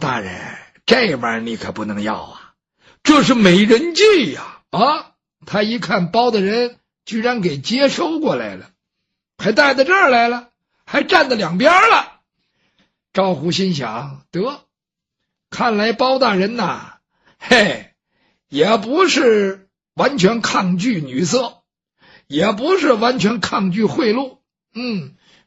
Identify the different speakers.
Speaker 1: 大人，这玩意儿你可不能要啊，这是美人计呀！啊，他一看包大人居然给接收过来了，还带到这儿来了，还站在两边了。赵虎心想，得，看来包大人呐，嘿，也不是完全抗拒女色，也不是完全抗拒贿赂，